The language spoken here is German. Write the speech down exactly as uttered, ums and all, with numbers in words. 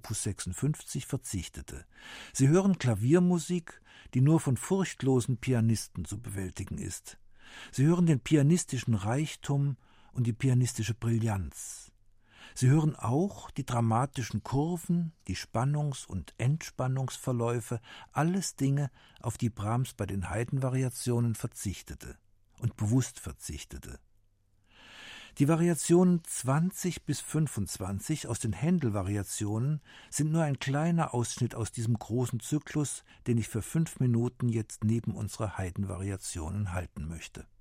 Opus sechsundfünfzig verzichtete. Sie hören Klaviermusik, die nur von furchtlosen Pianisten zu bewältigen ist. Sie hören den pianistischen Reichtum und die pianistische Brillanz. Sie hören auch die dramatischen Kurven, die Spannungs- und Entspannungsverläufe, alles Dinge, auf die Brahms bei den Haydn-Variationen verzichtete und bewusst verzichtete. Die Variationen zwanzig bis fünfundzwanzig aus den Händel-Variationen sind nur ein kleiner Ausschnitt aus diesem großen Zyklus, den ich für fünf Minuten jetzt neben unserer Haydn-Variationen halten möchte.